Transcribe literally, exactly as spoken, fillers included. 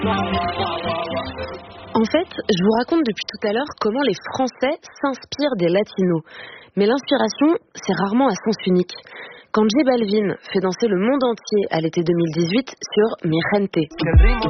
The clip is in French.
En fait, je vous raconte depuis tout à l'heure comment les Français s'inspirent des Latinos. Mais l'inspiration, c'est rarement à sens unique. Quand J Balvin fait danser le monde entier à l'été deux mille dix-huit sur Mi Gente.